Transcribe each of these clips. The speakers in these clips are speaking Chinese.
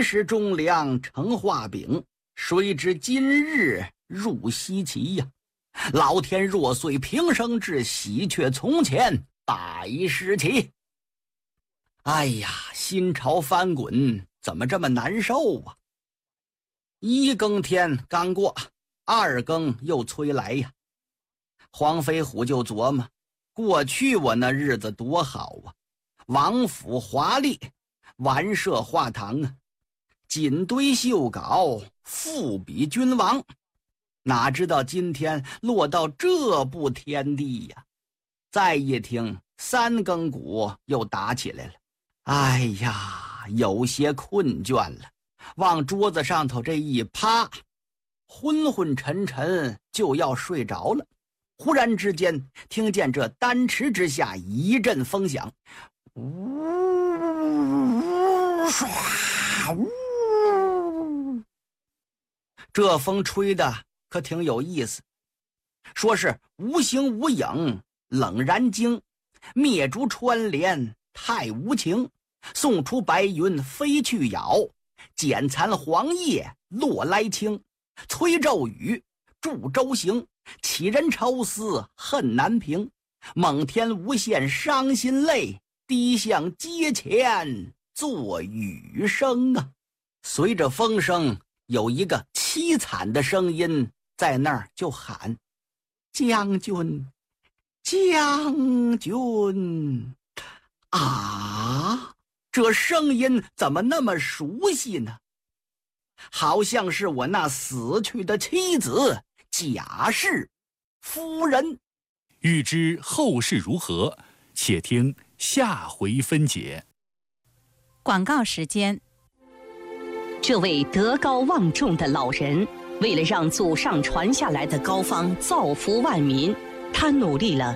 昔时忠良成画饼，谁知今日入稀奇呀！老天若遂平生志，喜却从前百事起。哎呀，心潮翻滚，怎么这么难受啊？一更天刚过，二更又催来呀。黄飞虎就琢磨，过去我那日子多好啊，王府华丽，玩社画堂啊，锦堆绣稿，富比君王。哪知道今天落到这步田地呀！再一听三更鼓又打起来了，哎呀，有些困倦了，往桌子上头这一趴，昏昏沉沉就要睡着了。忽然之间听见这丹池之下一阵风响，呜呜唰呜，这风吹的可挺有意思，说是无形无影冷然惊，灭烛穿帘太无情，送出白云飞去咬，剪残黄叶落来青，催骤雨助舟行，启人愁思恨难平，蒙天无限伤心泪，低向阶前作雨声啊！随着风声，有一个凄惨的声音在那儿就喊：将军，将军啊！这声音怎么那么熟悉呢？好像是我那死去的妻子贾氏夫人。 欲知后事如何，且听下回分解。 广告时间。 这位德高望重的老人，为了让祖上传下来的膏方造福万民，他努力了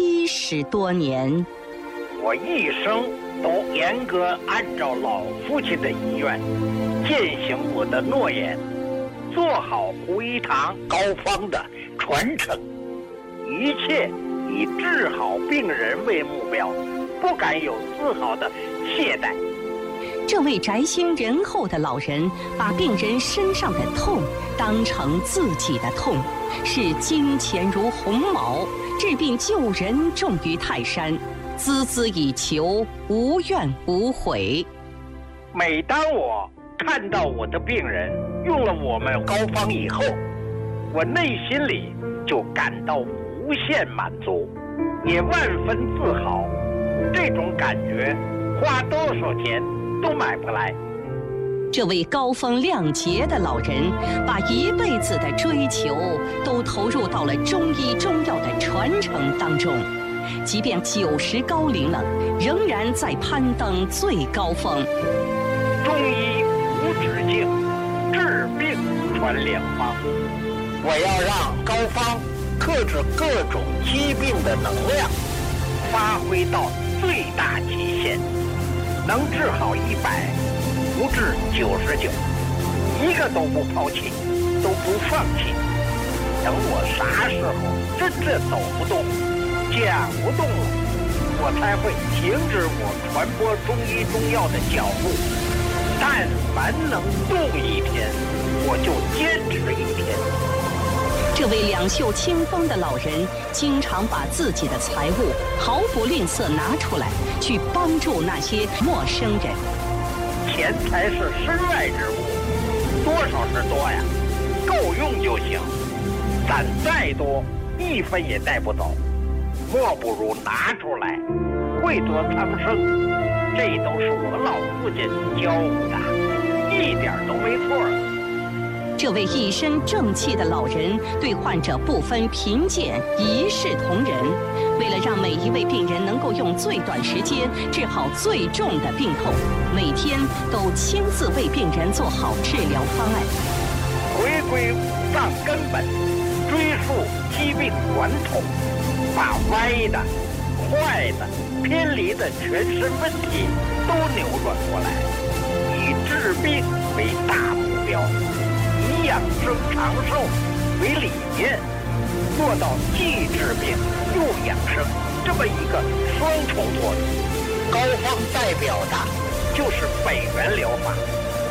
70多年。 我一生都严格按照老父亲的遗愿，践行我的诺言，做好胡一堂膏方的传承，一切以治好病人为目标，不敢有丝毫的懈怠。 这位宅心仁厚的老人，把病人身上的痛当成自己的痛，视金钱如鸿毛，治病救人重于泰山，孜孜以求，无怨无悔。 每当我看到我的病人用了我们膏方以后，我内心里就感到无限满足，也万分自豪。这种感觉花多少钱都买不来。 这位高风亮节的老人，把一辈子的追求都投入到了中医中药的传承当中，即便90高龄了，仍然在攀登最高峰。 中医无止境，治病传良方。我要让膏方克制各种疾病的能量发挥到最大极限，能治好100，不治99，一个都不抛弃，都不放弃。等我啥时候真正走不动、讲不动了，我才会停止我传播中医中药的脚步。但凡能动一天，我就坚持一天。 这位两袖清风的老人，经常把自己的财物毫不吝啬拿出来，去帮助那些陌生人。 钱财是身外之物，多少是多呀，够用就行。攒再多，1分也带不走，莫不如拿出来，惠泽苍生。这都是我老父亲教我的，一点都没错。 这位一身正气的老人，对患者不分贫贱，一视同仁。为了让每一位病人能够用最短时间治好最重的病痛，每天都亲自为病人做好治疗方案。 回归五脏根本，追溯疾病源头，把歪的、坏的、偏离的全身问题都扭转过来，以治病为大目标，以养生长寿为理念，做到既治病又养生这么一个双重作用。膏方代表的就是北元疗法，无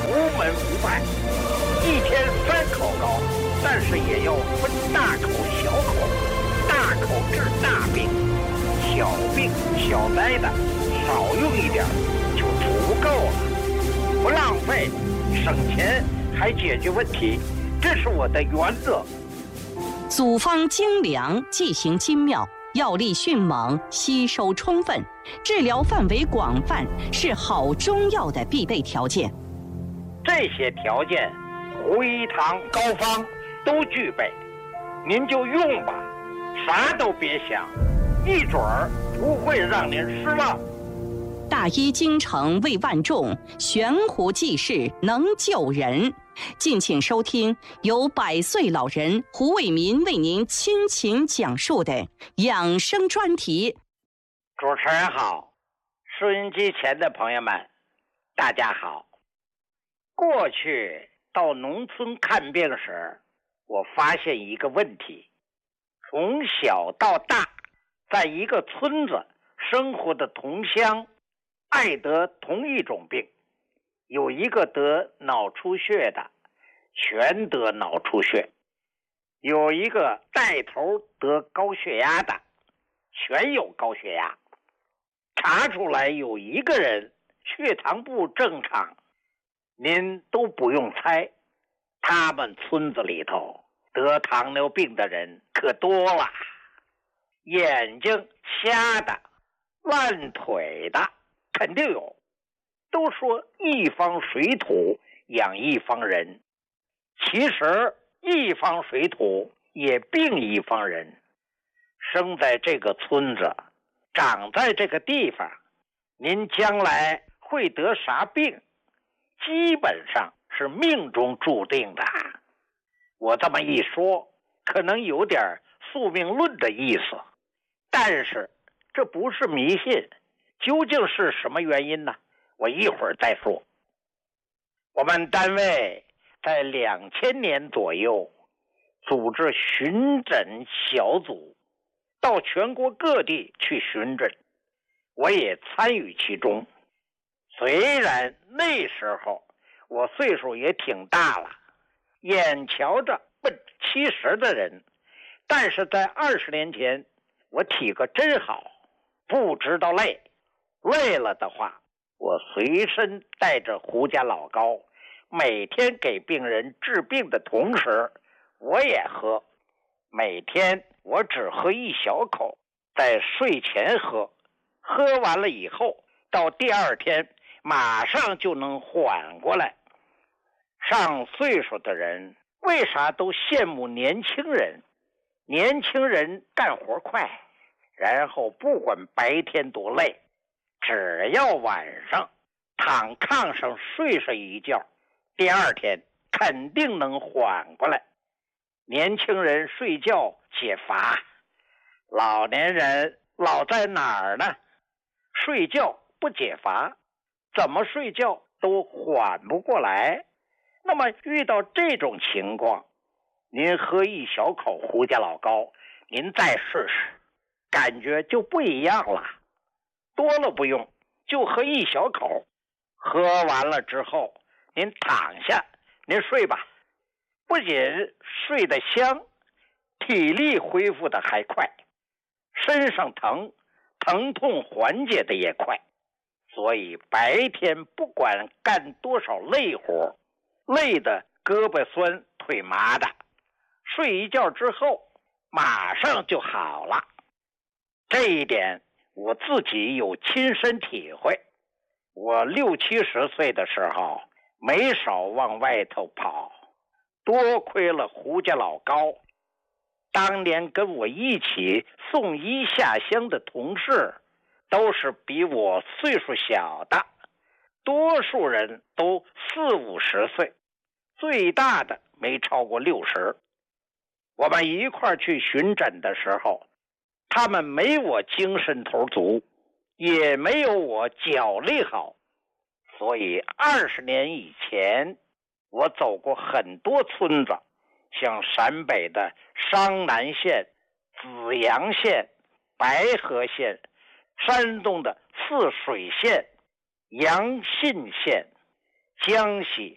5拜，一天3口高，但是也要分大口小口，大口治大病，小病小灾的少用一点就足够了，不浪费，省钱还解决问题，这是我的原则。 组方精良，剂行精妙，药力迅猛，吸收充分，治疗范围广泛，是好中药的必备条件。 这些条件，胡一堂、高方都具备，您就用吧，啥都别想，一准儿不会让您失望。 大医精诚为万众，悬壶济世能救人。敬请收听由100岁老人胡卫民为您倾情讲述的养生专题。 主持人好，收音机前的朋友们，大家好。过去到农村看病时，我发现一个问题：从小到大，在一个村子生活的同乡，爱得同一种病，有一个得脑出血的，全得脑出血；有一个带头得高血压的，全有高血压。查出来有一个人血糖不正常，您都不用猜，他们村子里头得糖尿病的人可多了，眼睛瞎的、烂腿的肯定有。都说一方水土养一方人，其实一方水土也病一方人。生在这个村子，长在这个地方，您将来会得啥病，基本上是命中注定的。我这么一说，可能有点宿命论的意思，但是这不是迷信。究竟是什么原因呢？我一会儿再说。我们单位在2000年左右组织巡诊小组，到全国各地去巡诊，我也参与其中。虽然那时候我岁数也挺大了，眼瞧着奔70的人，但是在20年前，我体格真好，不知道累。累了的话，我随身带着胡家老膏，每天给病人治病的同时，我也喝。每天我只喝1小口，在睡前喝，喝完了以后，到第2天马上就能缓过来。上岁数的人为啥都羡慕年轻人？年轻人干活快，然后不管白天多累，只要晚上躺炕上睡上一觉，第2天肯定能缓过来。年轻人睡觉解乏，老年人老在哪儿呢？睡觉不解乏，怎么睡觉都缓不过来。那么遇到这种情况，您喝1小口胡家老膏，您再试试，感觉就不一样了。多了不用，就喝1小口，喝完了之后，您躺下，您睡吧。不仅睡得香，体力恢复的还快，身上疼痛缓解的也快。所以白天不管干多少累活，累得胳膊酸腿麻的，睡一觉之后马上就好了。这一点我自己有亲身体会。我60、70岁的时候没少往外头跑，多亏了胡家老膏。当年跟我一起送医下乡的同事都是比我岁数小的，多数人都40、50岁，最大的没超过60。我们一块去巡诊的时候，他们没我精神头足，也没有我脚力好，所以20年以前，我走过很多村子，像陕北的商南县、紫阳县、白河县，山东的泗水县、阳信县，江西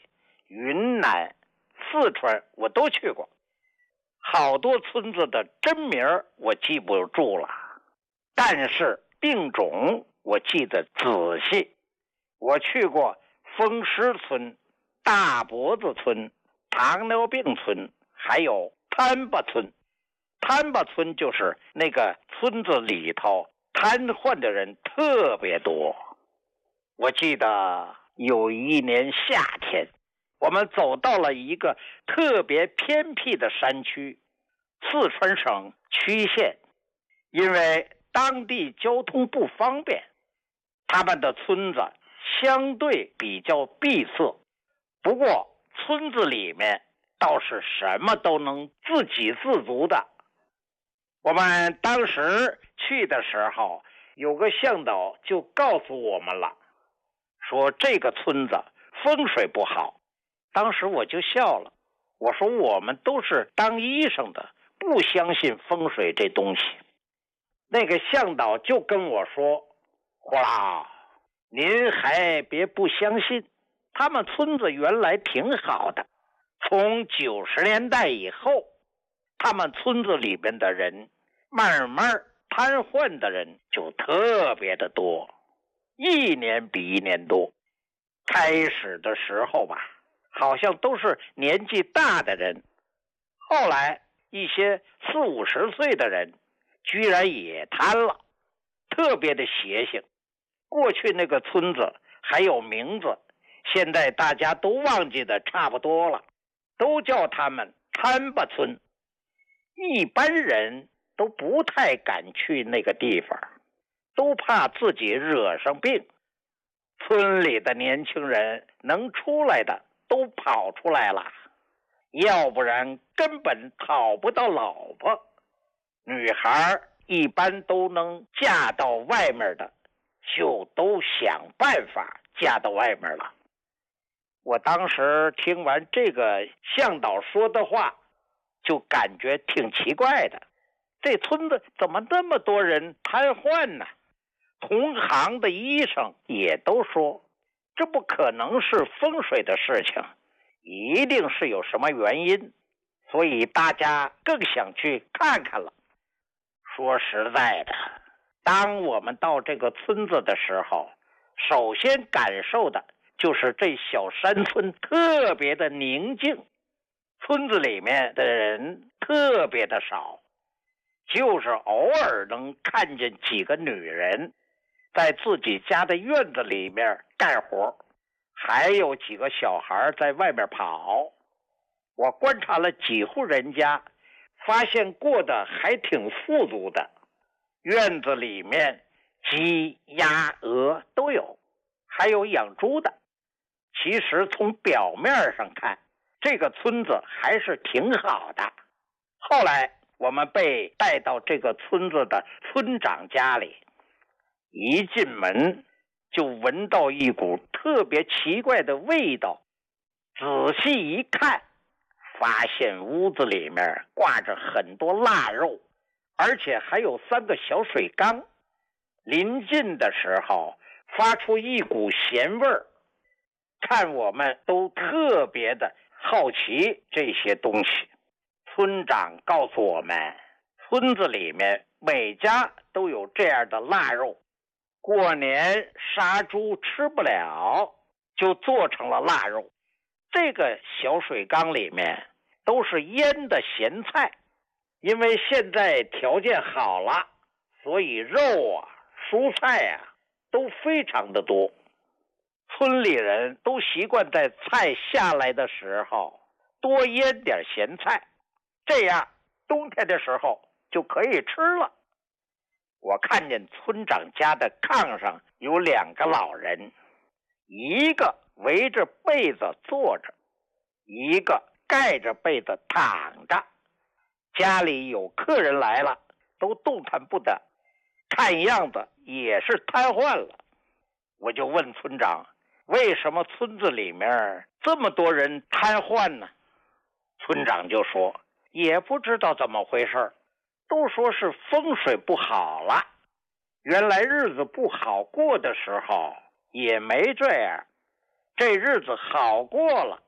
云南、四川我都去过，好多村子的真名我记不住了，但是病种我记得仔细。我去过风湿村、大脖子村、糖尿病村，还有摊巴村。摊巴村就是那个村子里头瘫痪的人特别多。我记得有一年夏天，我们走到了一个特别偏僻的山区，四川省曲县。因为当地交通不方便，他们的村子相对比较闭塞，不过村子里面倒是什么都能自给自足的。我们当时去的时候，有个向导就告诉我们了，说这个村子风水不好。当时我就笑了，我说我们都是当医生的，不相信风水这东西。那个向导就跟我说，胡老，您还别不相信，他们村子原来挺好的，从90年代以后，他们村子里边的人慢慢瘫痪的人就特别的多，一年比一年多。开始的时候吧，好像都是年纪大的人，后来一些40-50岁的人居然也瘫了，特别的邪性。过去那个村子还有名字，现在大家都忘记的差不多了，都叫他们摊巴村。一般人都不太敢去那个地方，都怕自己惹上病。村里的年轻人能出来的都跑出来了，要不然根本讨不到老婆。女孩一般都能嫁到外面的，就都想办法嫁到外面了。我当时听完这个向导说的话，就感觉挺奇怪的，这村子怎么那么多人瘫痪呢？同行的医生也都说，这不可能是风水的事情，一定是有什么原因，所以大家更想去看看了。说实在的，当我们到这个村子的时候，首先感受的就是这小山村特别的宁静，村子里面的人特别的少，就是偶尔能看见几个女人在自己家的院子里面干活，还有几个小孩在外面跑。我观察了几户人家，发现过得还挺富足的，院子里面鸡、鸭、鹅都有，还有养猪的。其实从表面上看，这个村子还是挺好的。后来我们被带到这个村子的村长家里，一进门就闻到一股特别奇怪的味道，仔细一看，发现屋子里面挂着很多腊肉，而且还有3个小水缸，临近的时候发出一股咸味儿。看我们都特别的好奇这些东西。村长告诉我们，村子里面每家都有这样的腊肉，过年杀猪吃不了，就做成了腊肉。这个小水缸里面都是腌的咸菜，因为现在条件好了，所以肉啊、蔬菜啊都非常的多。村里人都习惯在菜下来的时候多腌点咸菜，这样冬天的时候就可以吃了。我看见村长家的炕上有2个老人，一个围着被子坐着，一个盖着被子躺着。家里有客人来了，都动弹不得，看样子也是瘫痪了。我就问村长，为什么村子里面这么多人瘫痪呢？村长就说，也不知道怎么回事，都说是风水不好了。原来日子不好过的时候也没这样，这日子好过了，